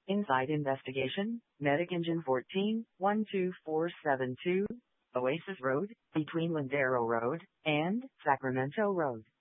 Inside Investigation, Medic Engine 14, 12472, Oasis Road, between Lindero Road and Sacramento Road.